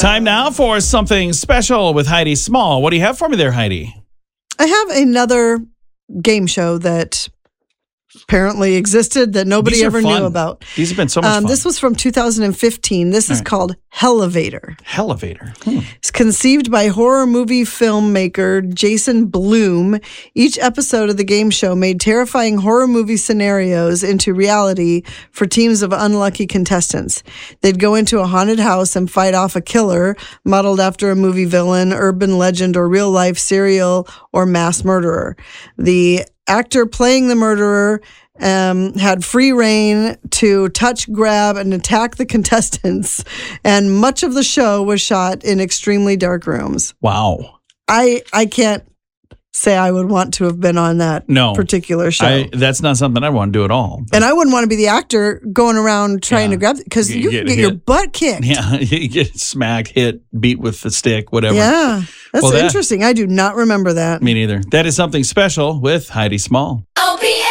Time now for something special with Heidi Small. What do you have for me there, Heidi? I have another game show that apparently existed that nobody ever knew about. These have been so much fun. This was from 2015. This is called Hellevator. Hellevator. It's conceived by horror movie filmmaker Jason Blum. Each episode of the game show made terrifying horror movie scenarios into reality for teams of unlucky contestants. They'd go into a haunted house and fight off a killer modeled after a movie villain, urban legend, or real-life serial or mass murderer. The actor playing the murderer had free reign to touch, grab, and attack the contestants, and much of the show was shot in extremely dark rooms. Wow. I can't say I would want to have been on that particular show. That's not something I want to do at all. And I wouldn't want to be the actor going around trying to grab, because you can get your butt kicked. Yeah, you get smacked, hit, beat with the stick, whatever. Yeah, that's interesting. I do not remember that. Me neither. That is something special with Heidi Small.